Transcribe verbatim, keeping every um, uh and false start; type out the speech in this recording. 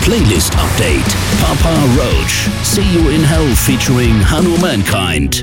Playlist Update. Papa Roach. See You in Hell featuring Hanumankind.